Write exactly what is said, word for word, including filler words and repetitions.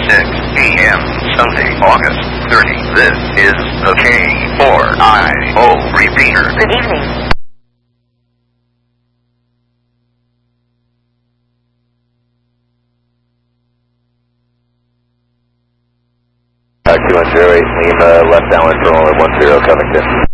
six p m Sunday, August thirtieth. This is the K four I O repeater. Good evening. two one zero eight Lima, left downwind for only one zero Covington.